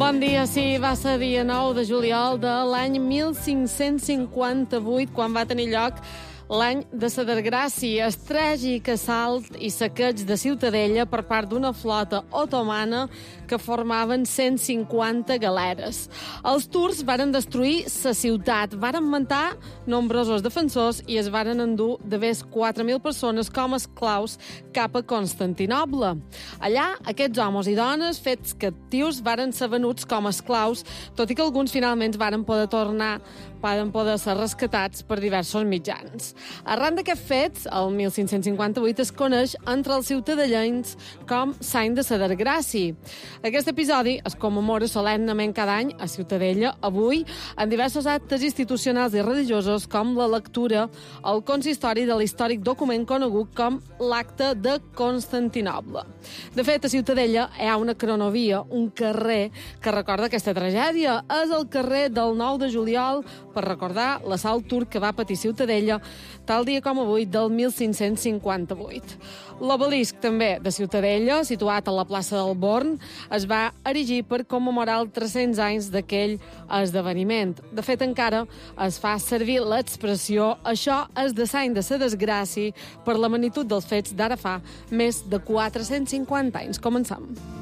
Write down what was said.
Bon dia, sí, va ser dia 9 de juliol de l'any 1558, quan va tenir lloc l'any de la desgràcia, el tràgic assalt i saqueig de Ciutadella per part d'una flota otomana que formaven 150 galeres. Els turcs varen destruir la ciutat, varen matar nombrosos defensors i es varen endur de més 4.000 persones com a esclaus cap a Constantinoble. Allà, aquests homes i dones fets captius varen ser venuts com a esclaus, tot i que alguns finalment varen poder ser rescatats per diversos mitjans. Arran d'aquests fets, el 1558 es coneix entre els ciutadellencs com l'any de la desgràcia. Aquest episodi es commemora solemnement cada any a Ciutadella, avui, en diversos actes institucionals i religiosos com la lectura al consistori de l'històric document conegut com l'Acte de Constantinoble. De fet, a Ciutadella hi ha una cronovia, un carrer que recorda aquesta tragèdia. És el carrer del 9 de juliol per recordar l'assalt turc que va patir Ciutadella tal dia com avui del 1558. L'obelisc també de Ciutadella, situat a la plaça del Born, es va erigir per commemorar els 300 anys d'aquell esdeveniment. De fet, encara es fa servir l'expressió «això és de l'any de la desgràcia» per la magnitud dels fets d'ara fa més de 450 anys. Comencem.